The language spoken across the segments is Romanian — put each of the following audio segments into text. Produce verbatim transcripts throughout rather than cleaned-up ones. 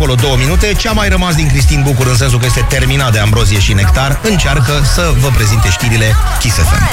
acolo două minute. Ce a mai rămas din Cristin Bucur, în sensul că este terminat de ambrozie și nectar, încearcă să vă prezinte știrile Kiss F M.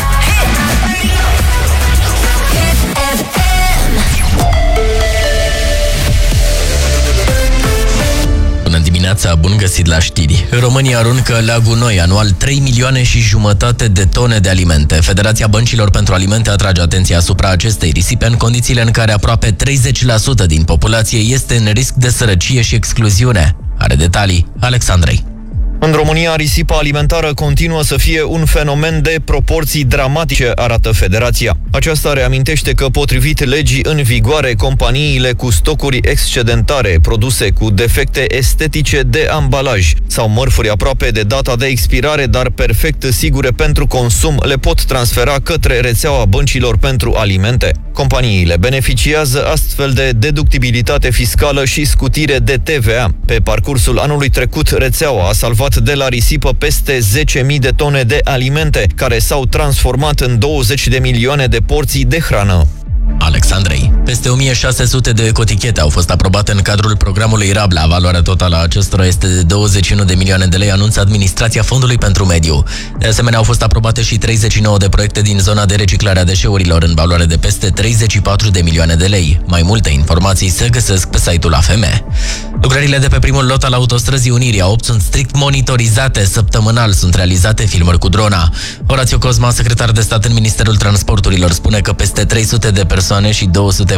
Bună dimineața, bun găsit la știri. România aruncă la gunoi anual trei milioane și jumătate de tone de alimente. Federația Băncilor pentru Alimente atrage atenția asupra acestei risipe în condițiile în care aproape treizeci la sută din populație este în risc de sărăcie și excluziune. Are detalii Alexandrei. În România, risipa alimentară continuă să fie un fenomen de proporții dramatice, arată Federația. Aceasta reamintește că, potrivit legii în vigoare, companiile cu stocuri excedentare, produse cu defecte estetice de ambalaj sau mărfuri aproape de data de expirare, dar perfect sigure pentru consum, le pot transfera către rețeaua băncilor pentru alimente. Companiile beneficiază astfel de deductibilitate fiscală și scutire de T V A. Pe parcursul anului trecut, rețeaua a salvat de la risipă peste zece mii de tone de alimente, care s-au transformat în douăzeci de milioane de porții de hrană. Alexandrei. Peste o mie șase sute de ecotichete au fost aprobate în cadrul programului Rabla. Valoarea totală a acestora este de douăzeci și unu de milioane de lei, anunță Administrația Fondului pentru Mediu. De asemenea, au fost aprobate și treizeci și nouă de proiecte din zona de reciclare a deșeurilor, în valoare de peste treizeci și patru de milioane de lei. Mai multe informații se găsesc pe site-ul A F M. Lucrările de pe primul lot al autostrăzii Unirii A opt sunt strict monitorizate. Săptămânal sunt realizate filmări cu drona. Horațiu Cosma, secretar de stat în Ministerul Transporturilor, spune că peste trei sute de persoane și două sute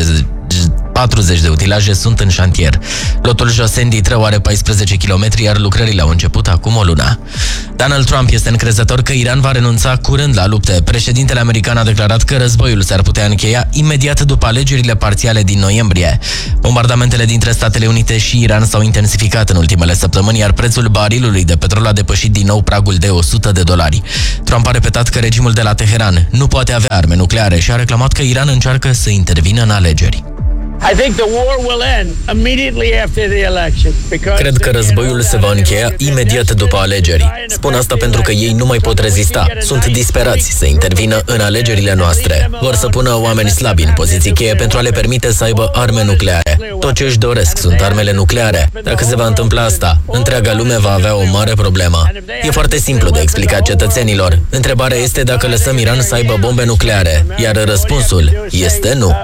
patruzeci de utilaje sunt în șantier. Lotul Joseni-Ditrău are paisprezece kilometri, iar lucrările au început acum o lună. Donald Trump este încrezător că Iran va renunța curând la lupte. Președintele american a declarat că războiul s-ar putea încheia imediat după alegerile parțiale din noiembrie. Bombardamentele dintre Statele Unite și Iran s-au intensificat în ultimele săptămâni, iar prețul barilului de petrol a depășit din nou pragul de o sută de dolari. Trump a repetat că regimul de la Teheran nu poate avea arme nucleare și a reclamat că Iran încearcă să intervină în alegeri. Cred că războiul se va încheia imediat după alegeri. Spun asta pentru că ei nu mai pot rezista. Sunt disperați să intervină în alegerile noastre. Vor să pună oameni slabi în poziții cheie pentru a le permite să aibă arme nucleare. Tot ce își doresc sunt armele nucleare. Dacă se va întâmpla asta, întreaga lume va avea o mare problemă. E foarte simplu de explicat cetățenilor. Întrebarea este dacă lăsăm Iran să aibă bombe nucleare, iar răspunsul este nu.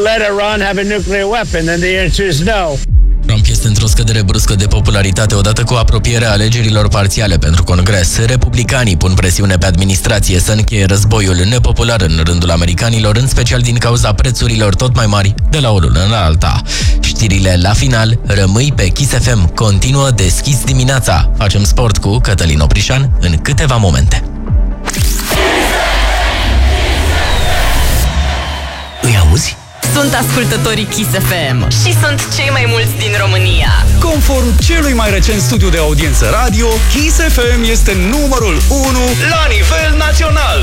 Trump este într-o scădere bruscă de popularitate odată cu apropierea alegerilor parțiale pentru Congres. Republicanii pun presiune pe administrație să încheie războiul nepopular în rândul americanilor, în special din cauza prețurilor tot mai mari de la o lună în alta. Știrile la final, rămâi pe Kiss F M, continuă deschis dimineața. Facem sport cu Cătălin Oprișan în câteva momente. Îi auzi? Sunt ascultătorii Kiss F M și sunt cei mai mulți din România. Conform celui mai recent studiu de audiență radio, Kiss F M este numărul unu la nivel național.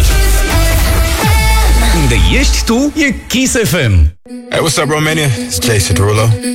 Unde ești tu, e Kiss F M. Hey, what's up, Romania? It's Jason Derulo.